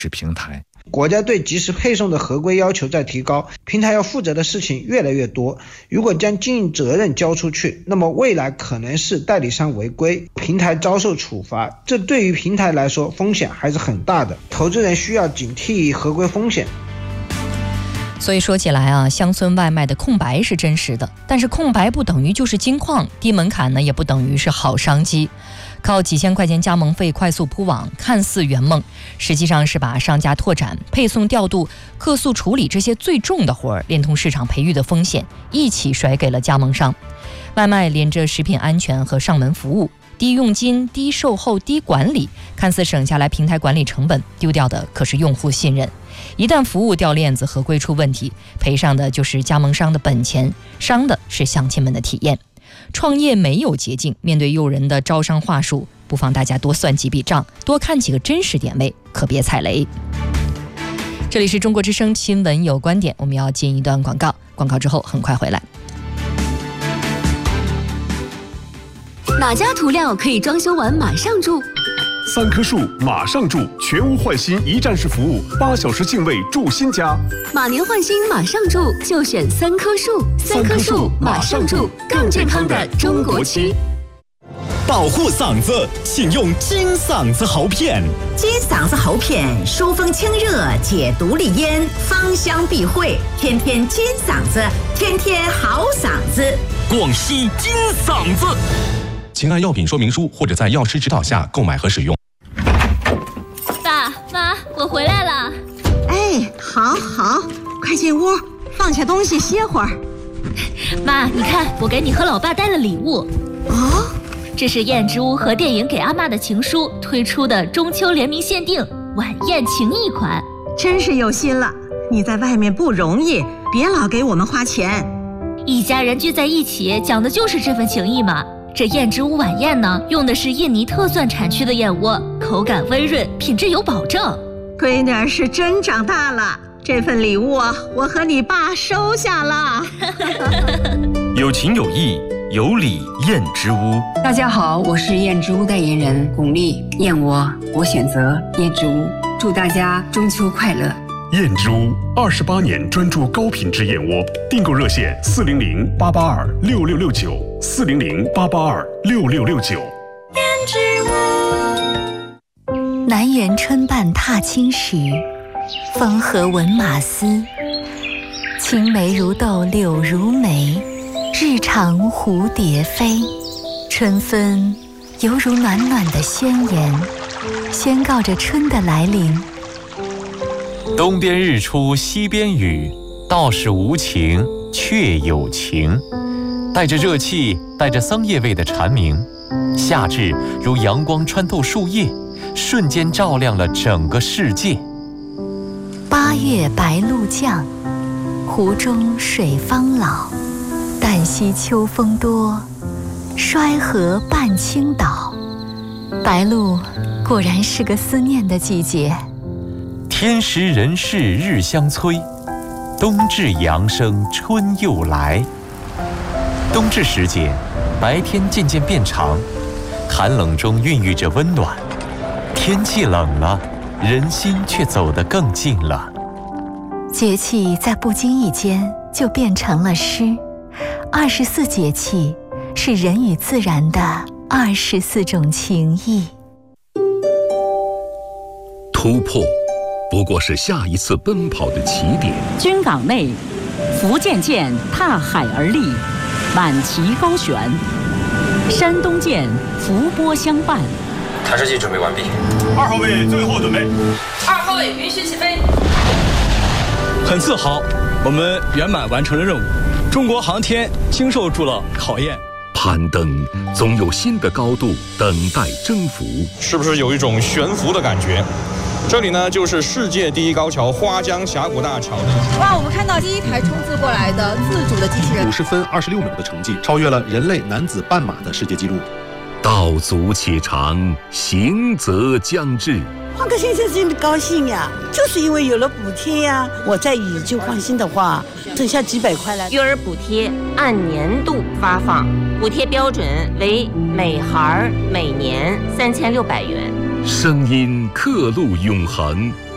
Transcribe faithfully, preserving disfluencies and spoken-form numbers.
是平台。 国家对即时配送的合规要求在提高，平台要负责的事情越来越多。如果将经营责任交出去，那么未来可能是代理商违规，平台遭受处罚，这对于平台来说风险还是很大的。投资人需要警惕合规风险。 所以说起来啊，乡村外卖的空白是真实的，但是空白不等于就是金矿，低门槛呢也不等于是好商机。靠几千块钱加盟费快速铺网，看似圆梦，实际上是把商家拓展、配送调度、客诉处理这些最重的活儿，连同市场培育的风险一起甩给了加盟商。外卖连着食品安全和上门服务，低佣金、低售后、低管理，看似省下来平台管理成本，丢掉的可是用户信任。一旦服务掉链子，合规出问题，赔上的就是加盟商的本钱，伤的是乡亲们的体验。创业没有捷径，面对诱人的招商话术，不妨大家多算几笔账，多看几个真实点位，可别踩雷。这里是中国之声新闻有观点，我们要进一段广告，广告之后很快回来。 哪家涂料可以装修完马上住？ 三棵树马上住，全屋换新一站式服务，八小时净位住新家。 马年换新马上住，就选三棵树。三棵树马上住，更健康的中国区。 保护嗓子，请用金嗓子喉片。 金嗓子喉片疏风清热，解毒利咽，芳香避秽，天天金嗓子，天天好嗓子。 广西金嗓子。请按药品说明书或者在药师指导下购买和使用。 爸妈，我回来了。 哎，好好，快进屋，放下东西歇会儿。 妈，你看，我给你和老爸带了礼物。 哦， 这是燕之屋和电影给阿嬷的情书推出的中秋联名限定晚宴情谊款， 真是有心了。你在外面不容易，别老给我们花钱。 一家人聚在一起，讲的就是这份情谊嘛。这燕之屋晚宴呢，用的是印尼特蒜产区的燕窝，口感温润，品质有保证。 闺女儿是真长大了，这份礼物啊，我和你爸收下了。 有情有义，有礼燕之屋。 大家好，我是燕之屋代言人巩俐。燕窝，我选择燕之屋。祝大家中秋快乐。 燕之屋二十八年专注高品质燕窝，订购热线四零零八八二六六六九四零零八八二六六六九。 燕之屋。南园春半踏青时，风和闻马嘶。青梅如豆柳如眉，日长蝴蝶飞。春分犹如暖暖的宣言，宣告着春的来临。 东边日出西边雨，道是无情却有情。带着热气，带着桑叶味的蝉鸣，夏至如阳光穿透树叶，瞬间照亮了整个世界。 八月白露降，湖中水方老。旦夕秋风多，衰河半倾倒。白露果然是个思念的季节。 天时人事日相催，冬至阳生春又来。冬至时节，白天渐渐变长，寒冷中孕育着温暖。天气冷了，人心却走得更近了。 节气在不经意间就变成了诗。二十四节气是人与自然的二十四种情谊。 突破不过是下一次奔跑的起点。 军港内，福建舰踏海而立，满旗高悬；山东舰伏波相伴。 探视器准备完毕。 二号位最后准备。 二号位允许起飞。 很自豪，我们圆满完成了任务。中国航天经受住了考验。 攀登总有新的高度等待征服。 是不是有一种悬浮的感觉？这里呢，就是世界第一高桥花江峡谷大桥。 哇，我们看到第一台冲刺过来的自主的机器人， 五十分二十六秒的成绩，超越了人类男子半马的世界纪录。 道阻且长，行则将至。 换个先生真的高兴呀，就是因为有了补贴呀。我在以旧换新的话，剩下几百块了。 育儿补贴按年度发放，补贴标准为每孩每年三千六百元。 声音刻录永恒，